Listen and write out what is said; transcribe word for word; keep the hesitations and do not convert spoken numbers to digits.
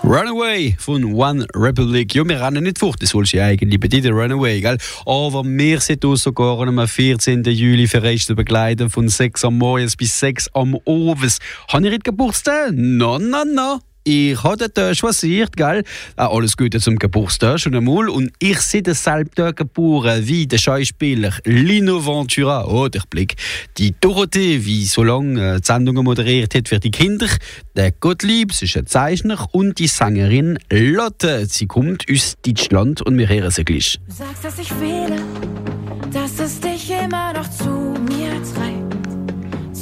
Runaway von One Republic. Ja, wir rennen nicht fort, das sollst du ja eigentlich bei dir, der Runaway, gell? Aber wir sind uns sogar am vierzehnten Juli verreist zu begleiten, von sechs am Morgens bis sechs am Abends. Habe ich nicht Geburtstag? No, no, no. Ich habe dort choisiert, gell? Alles Gute zum Geburtstag schon einmal. Und ich sehe deshalb dort geboren wie der Schauspieler Lino Ventura. Oh, der Blick. Die Dorothee, wie so lange die Sendungen moderiert hat für die Kinder. Der Gottlieb, sie ist ein Zeichner. Und die Sängerin Lotte. Sie kommt aus Deutschland und wir hören sie gleich. Du sagst, dass ich fehle, dass es dich immer noch zu